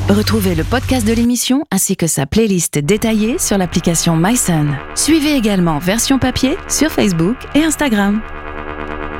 Retrouvez le podcast de l'émission ainsi que sa playlist détaillée sur l'application MySun. Suivez également Version Papier sur Facebook et Instagram.